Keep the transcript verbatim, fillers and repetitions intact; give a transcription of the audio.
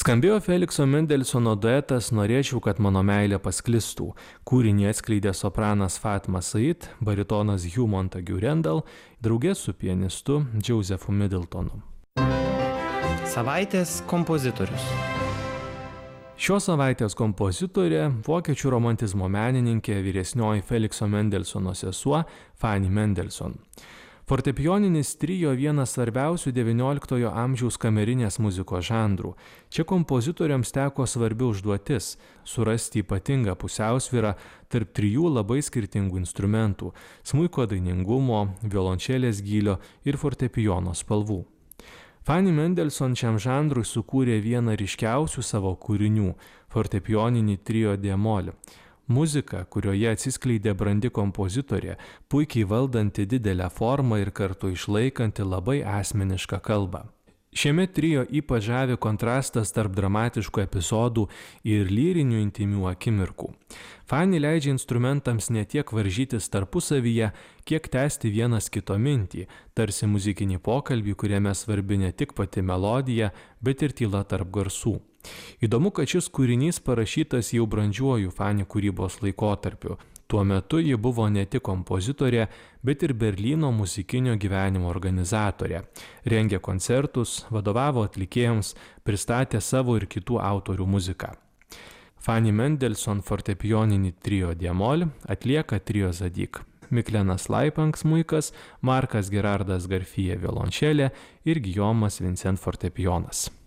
Skambėjo Felikso Mendelsono duetas Norėčiau, kad mano meilė pasklistų. Kūrinį atskleidė sopranas Fatma Said, baritonas Hugh Montague Rendall, draugė su pianistu Josephu Middletonu. Savaitės kompozitorius. Šios savaitės kompozitorė vokiečių romantizmo menininkė vyresnioji Felikso Mendelsono sesuo Fanny Mendelssohn. Fortepijoninis trio vienas svarbiausių devynioliktojo amžiaus kamerinės muzikos žanrų. Čia kompozitoriams teko svarbi užduotis – surasti ypatingą pusiausvyrą tarp trijų labai skirtingų instrumentų – smuiko dainingumo, violončelės gylio ir fortepijono spalvų. Fanny Mendelssohn šiam žanrui sukūrė vieną ryškiausių savo kūrinių – fortepijoninį trio d-mol. Muzika, kurioje atsiskleidė brandi kompozitorė, puikiai valdanti didelę formą ir kartu išlaikanti labai asmenišką kalbą. Šiame trio ypač žavi kontrastas tarp dramatiškų epizodų ir lyrinių intimių akimirkų. Fanny leidžia instrumentams ne tiek varžytis tarpusavyje, kiek tęsti vienas kito mintį, tarsi muzikinį pokalbį, kuriame svarbi ne tik pati melodija, bet ir tyla tarp garsų. Įdomu, kad šis kūrinys parašytas jau brandžiuoju Fanny kūrybos laikotarpiu. Tuo metu ji buvo ne tik kompozitorė, bet ir Berlyno muzikinio gyvenimo organizatorė. Rengė koncertus, vadovavo atlikėjams, pristatė savo ir kitų autorių muziką. Fanny Mendelssohn fortepijoninį trio d-mol atlieka trio Zadig. Miklenas Laipank smuikas, Markas Gerardas Garfija violončelė ir Gijomas Vincent fortepijonas.